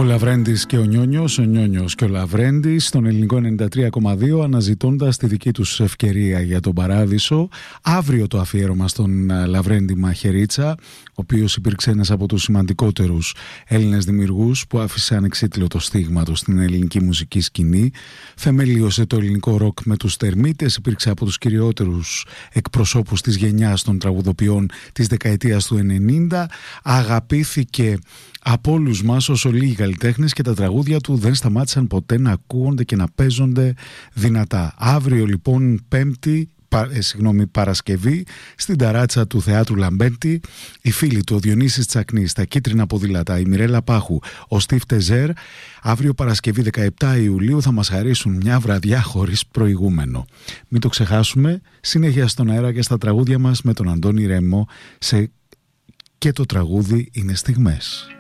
Λαβρέντης και ο Νιόνιος και ο Λαβρέντης στον ελληνικό 93,2 αναζητώντας τη δική τους ευκαιρία για τον παράδεισο. Αύριο το αφιέρωμα στον Λαβρέντη Μαχαιρίτσα, ο οποίος υπήρξε ένας από τους σημαντικότερους Έλληνες δημιουργούς που άφησε ανεξίτηλο το στίγμα του στην ελληνική μουσική σκηνή. Θεμελίωσε το ελληνικό ροκ με τους Τερμίτες, υπήρξε από τους κυριότερους εκπροσώπους της γενιάς των τραγουδοποιών της δεκαετίας του 90, αγαπήθηκε από όλους μας όσο λίγοι καλλιτέχνες και τα τραγούδια του δεν σταμάτησαν ποτέ να ακούγονται και να παίζονται δυνατά. Αύριο λοιπόν Παρασκευή στην ταράτσα του Θεάτρου Λαμπέντη οι φίλοι του, ο Διονύσης Τσακνής, τα Κίτρινα Ποδήλατα, η Μιρέλα Πάχου, ο Στίβ Τεζέρ, αύριο Παρασκευή 17 Ιουλίου θα μας χαρίσουν μια βραδιά χωρίς προηγούμενο. Μην το ξεχάσουμε, συνέχεια στον αέρα και στα τραγούδια μας με τον Αντώνη Ρέμο και το τραγούδι είναι στιγμές.